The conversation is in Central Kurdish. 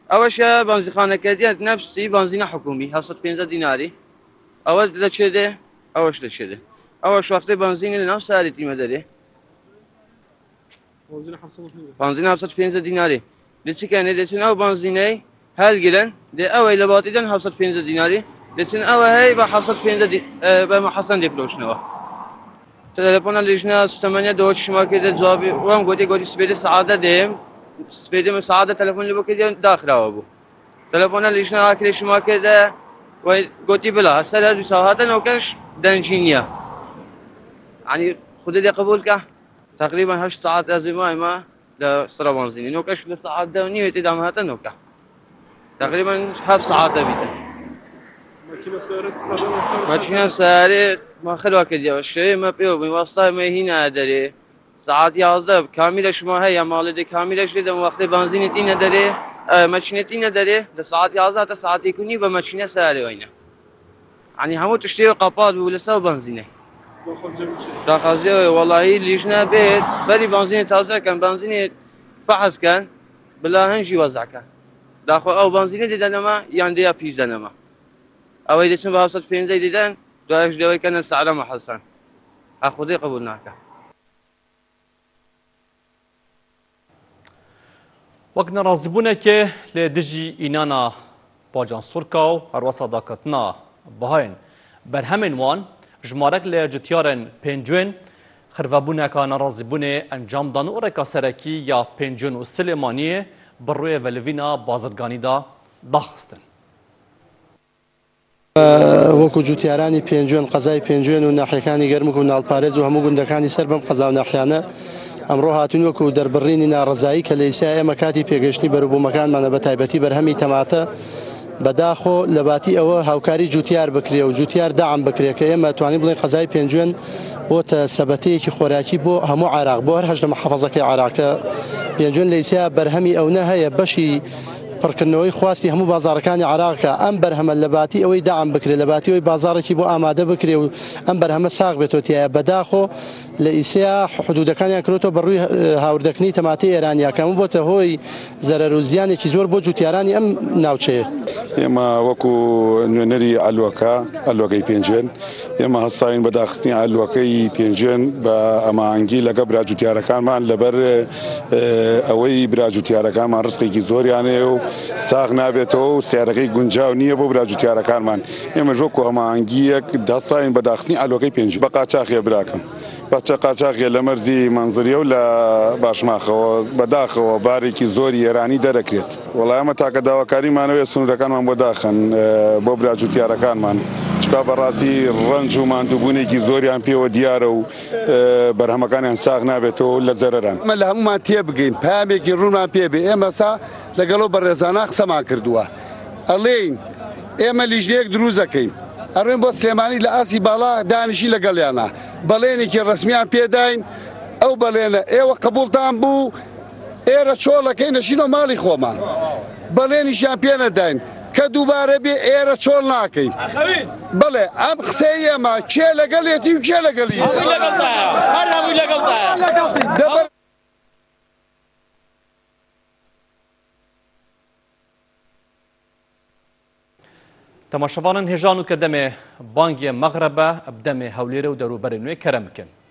اول شيء بنزين خانه كديت نفسي بنزين حكومي 715 ديناري اول لشده اولش لشده اول وقت بنزين نفس سعرتي مدري بنزين 715 ديناري لسه كان لسه او بنزيني هل جلن دي اول لباتيدن 715 ديناري لسه اول هي ب 715 بمحسن دي فلوشنوا تلفون اللي 8 دوش شما كده جوابي وام قلت سبيدي سعاده ديم سبيدي من سعاده تلفون اللي بكده داخل ابو تلفون اللي اكل شما كده وقلت بلا سر بساعات نوكش دنجينيا يعني خذ لي قبولك تقريبا 8 ساعات ازمه ما لسرا بنزيني نوكش لساعات دوني تدام هذا نوكا تقريبا 7 ساعات بيته ماكينه سارت ما خلوا كده الشيء ما بيو بواسطه ما هنا ادري ساعات 11 كامله شما هي مال دي كامله شده وقت بنزين تي ندري ماكينه تي ندري لساعات 11 تا ساعات يكوني بماكينه ساري وينه يعني همو تشتري قباض ولسه بنزينه داخازي والله ليشنا بيت بري بنزين تازه كان بنزين فحص كان بلا هنجي وزع كان داخل او بنزين ديدن ما يانديا بيزن ما او اللي اسمه بواسطه فين زي ديدن داش دوي كان السعر ما حسن اخذي قبولناك وەک نەڕازیبوونێکێ لێ دژی ئینانا باجان سوورکا و هەروەسا داکەتنا بەهاین بەرهەمێن وان ژمارەك لە جوتیارên پێنجوێن خرڤەبوونێکا نەڕازیبوونێ ئەنجامدان و ڕێکا سەرەکی یا پێنجوێن و سلێمانیە بڕوویە ڤەلڤینا بازرگانیدا داخستن. وەکو جوتیارانی پێنجوێن قەزای پێنجوێن و ناحیەکانی گەرمک و ناڵپارێز و هەموو گوندەکانی سەر بەم قەزا و ناحیانە ئەمڕۆ هاتوون وەکو دەربڕینی ناڕزایی کە لە ئیسا ئێمە کاتی پێگەشتنی بەروبوومەکانمانە بە تایبەتی بەرهەمی تەماتە بەداخۆ لە باتی ئەوە هاوکاری جوتیار بکرێ و جوتیار داعم بکرێ کە ئێمە توانین بڵێن قەزای پێنجوێن بۆتە سەبەتەیەکی خۆراکی بۆ هەموو عێراق بۆ هەر هەژ لە محەفەزەکەی عێراقە پێنجوێن لە ئیسا بەرهەمی ئەوە هەیە بەشی پڕکردنەوەی خواستی هەموو بازارەکانی عێراقە ئەم بەرهەمە لە باتی ئەوەی داعم بکرێت لە باتی ئەوەی بازارێکی بۆ ئامادە بکرێ و ئەم بەرهەمە ساغ بێتەوە تایە بەداخۆ لە ئیسیا حدودەکانیان کردوتەوە بەڕووی هاوردەکردنی تەماتی ئێرانیا کەمە بۆتە هۆی زەرەر و زیانێکی زۆر بۆ جوتیارانی ئەم ناوچەیە. ئێمە وەکو نوێنەری ئەلوەکەی پێنجوێن ئێمە هەستاین بەداخستنی ئەلوەکەی پێنجوێن بە ئەمانگی لەگە براجوتیارەکانمان لەبەر ئەوەی براجوتیارەکانمان ڕستێکی زۆریانێ و ساغ نابێتەوە و سیارەکەی گونجاو نییە بۆ براجوتیارەکانمان ئێمە ژۆکو ئەمانگیەک دەستاین بەداخستنی ئەلوەکەی پێنج بە قاچاقیە براکەم بەچە قاچاقیە لە مەرزی مەنزریە و لە باشماخەوە بەداخەوە بارێکی زۆری ئێرانی دەرەکرێت وەڵای ئەمە تاکە داواکاریمانەوەی سنوورەکانمان بۆ داخن بۆ براجوتیارەکانمان چکا بەڕاستی ڕەنج و ماندووبوونێکی زۆریان پێوە دیارە و بەرهەمەکانیان ساغ نابێتەوە لە زەرەران ئەمە لە هەمومان تێبگەین پامێکی ڕوونمان پێبێ ئێمە سا لەگەڵەوە بەڕێزانە قسەمان کردووە ئەڵێین ئێمە لیژنەیەک دروست دەکەین ئەڕێن بۆ سلێمانی لە ئاسی باڵا دانیشی لەگەڵیانە بەڵێنێکی ڕسمیان پێداین ئەو بەڵێنە ئێوە قبوڵتان بوو ئێرە چۆڵەکەی نەشینەوە ماڵی خۆمان بەڵێنیشیان پێ نەداین کە دووبارە بێ ئێرە چۆڵ ناکەین بڵێ ئەم قسەی ئێمە کێ لەگەڵێتی و کێ لەگەڵی تەماشەوانن هێژان و کە دەمێ بانگیە مەغرەبە ئەبدەمێ هەولێرە و دەروبەرێ نوێ کەرە بکەن.